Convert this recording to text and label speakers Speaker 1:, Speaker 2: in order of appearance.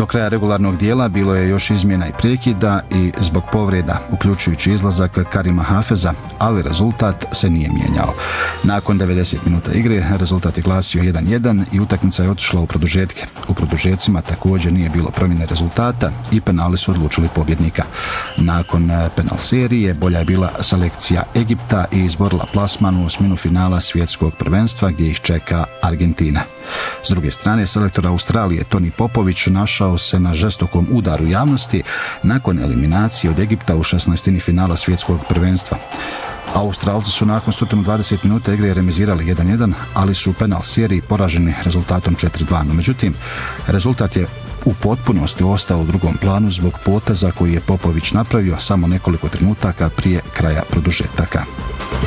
Speaker 1: Do kraja regularnog dijela bilo je još izmjena i prekida i zbog povreda, uključujući izlazak Karima Hafeza, ali rezultat se nije mijenjao. Nakon 90 minuta igre rezultat je glasio 1:1 i utakmica je otišla u produžetke. U produžecima također nije bilo promjene rezultata i penali su odlučili pobjednika. Nakon penal serije bolja je bila selekcija Egipta i izborila plasman u osminu finala svjetskog prvenstva gdje ih čeka Argentina. S druge strane, selektor Australije Toni Popović našao se na žestokom udaru javnosti nakon eliminacije od Egipta u 16. finala svjetskog prvenstva. Australci su nakon 120 minuta igre remizirali 1:1, ali su u penal seriji poraženi rezultatom 4:2. No, međutim, rezultat je u potpunosti ostao u drugom planu zbog poteza koji je Popović napravio samo nekoliko trenutaka prije kraja produžetaka.